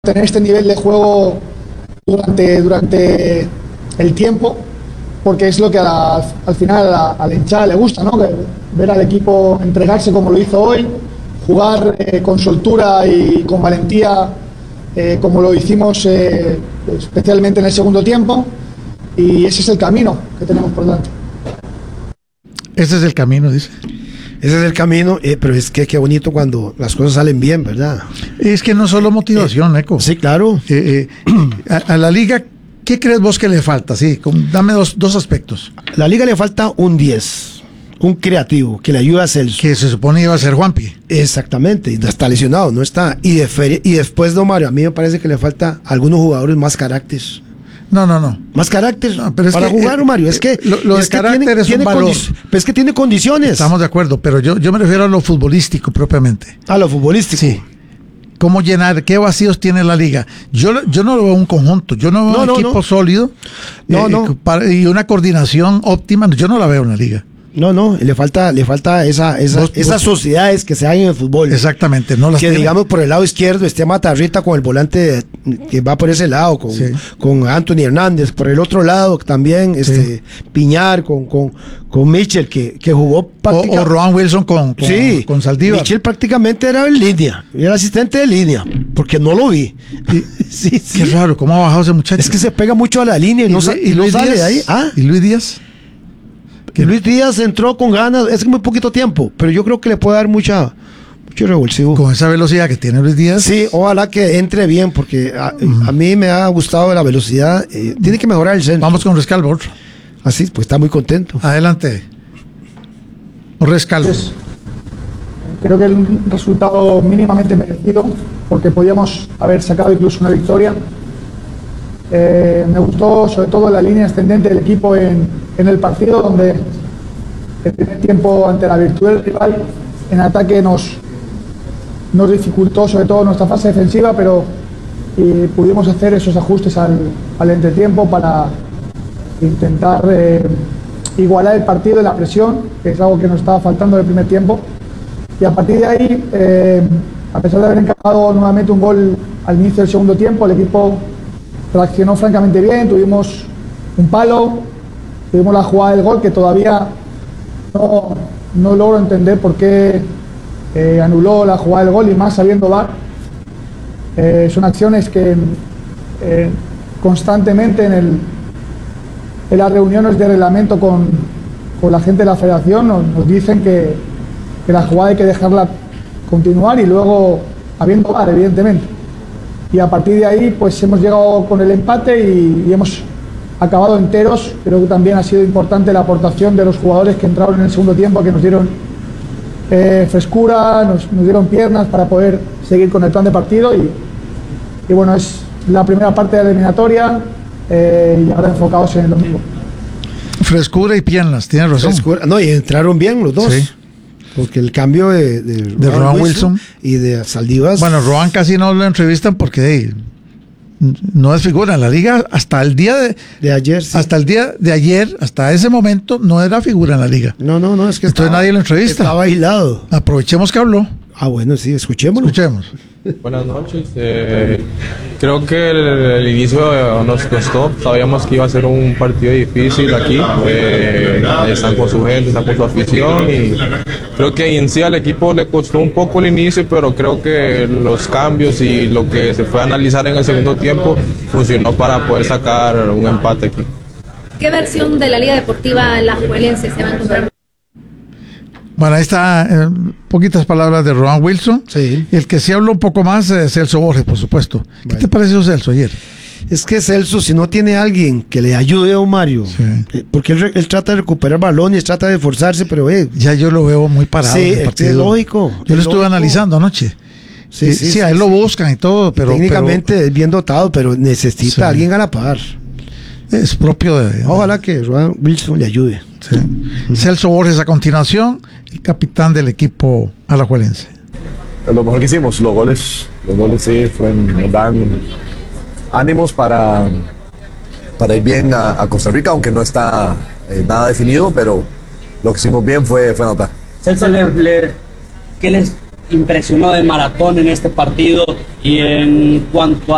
tener este nivel de juego durante el tiempo, porque es lo que al final a la hinchada le gusta, ¿no? Ver al equipo entregarse como lo hizo hoy, jugar con soltura y con valentía como lo hicimos especialmente en el segundo tiempo, y ese es el camino que tenemos por delante. Ese es el camino, dice. Ese es el camino, pero es que qué bonito cuando las cosas salen bien, ¿verdad? Es que no solo motivación, Eco. Sí, claro. A la liga, ¿qué crees vos que le falta? Sí, dame dos aspectos. A la liga le falta un 10, un creativo, que le ayude a Celso. Que se supone iba a ser Juanpi. Exactamente, y está lesionado, no está. Y después, don Mario, a mí me parece que le falta a algunos jugadores más carácter. No. Más carácter pero es para que, jugar, Mario. Es que lo de carácter es un valor. Es que tiene condiciones. Estamos de acuerdo, pero yo me refiero a lo futbolístico propiamente. A lo futbolístico. Sí. ¿Cómo llenar? ¿Qué vacíos tiene la liga? Yo no lo veo un conjunto. Yo no veo un equipo sólido. Y una coordinación óptima. Yo no la veo en la liga. No, le falta esas sociedades que se dan en el fútbol. Exactamente, no las que tiene. Digamos por el lado izquierdo esté Matarrita con el volante que va por ese lado, con Anthony Hernández, por el otro lado también Piñar con Mitchell que jugó o Rohan Wilson con Saldívar. Mitchell prácticamente era en línea, era asistente de línea, porque no lo vi. Sí. Qué raro, ¿cómo ha bajado ese muchacho? Es que se pega mucho a la línea y no sale de ahí. ¿Y Luis Díaz? Que Luis Díaz entró con ganas, es muy poquito tiempo, pero yo creo que le puede dar mucho revulsivo. Con esa velocidad que tiene Luis Díaz. Sí, ojalá que entre bien, porque a mí me ha gustado la velocidad. Tiene que mejorar el centro. Vamos con Rescalvo. Así, pues está muy contento. Adelante. Rescalvo. Creo que el resultado mínimamente merecido, porque podíamos haber sacado incluso una victoria. Me gustó sobre todo la línea ascendente del equipo en el partido, donde el primer tiempo ante la virtud del rival en ataque nos dificultó sobre todo nuestra fase defensiva, pero pudimos hacer esos ajustes al entretiempo para intentar igualar el partido en la presión, que es algo que nos estaba faltando en el primer tiempo, y a partir de ahí, a pesar de haber encajado nuevamente un gol al inicio del segundo tiempo, el equipo reaccionó francamente bien. Tuvimos un palo, tuvimos la jugada del gol, que todavía no logro entender por qué anuló la jugada del gol, y más sabiendo dar. Son acciones que constantemente en las reuniones de reglamento con la gente de la federación nos dicen que la jugada hay que dejarla continuar y luego habiendo dar, evidentemente. Y a partir de ahí pues hemos llegado con el empate y hemos acabado enteros. Creo que también ha sido importante la aportación de los jugadores que entraron en el segundo tiempo, que nos dieron frescura, nos dieron piernas para poder seguir con el plan de partido, y bueno, es la primera parte de la eliminatoria, y ahora enfocados en el domingo. Frescura y piernas, tienes razón. Y entraron bien los dos. Sí. Porque el cambio de Rohan Wilson y de Saldívar. Bueno, Rohan casi no lo entrevistan porque no es figura en la liga hasta el día de ayer. Sí. Hasta el día de ayer, hasta ese momento, no era figura en la liga. No, es que entonces nadie lo entrevista. Estaba aislado. Aprovechemos que habló. Bueno, sí, escuchemos. Buenas noches. Creo que el inicio nos costó. Sabíamos que iba a ser un partido difícil aquí. Están con su gente, están con su afición, y creo que en sí al equipo le costó un poco el inicio, pero creo que los cambios y lo que se fue a analizar en el segundo tiempo funcionó para poder sacar un empate aquí. ¿Qué versión de la Liga Deportiva Alajuelense se va a encontrar? Bueno, ahí está, poquitas palabras de Rohan Wilson. Sí. El que sí habló un poco más es Celso Borges, por supuesto. ¿Qué te pareció Celso ayer? Es que Celso, si no tiene alguien que le ayude a un Mario, porque él trata de recuperar balones, trata de esforzarse, pero ya yo lo veo muy parado. Sí, es lógico. Yo lo estuve analizando anoche. Sí, a él lo buscan y todo, pero técnicamente es bien dotado, pero necesita alguien a la par. Es propio de... Ojalá que Rohan Wilson le ayude. Sí. Celso Borges a continuación, el capitán del equipo alajuelense. Lo mejor que hicimos, los goles sí nos dan ánimos para ir bien a Costa Rica, aunque no está nada definido, pero lo que hicimos bien fue anotar. Celso, ¿qué les impresionó de Maratón en este partido? Y en cuanto a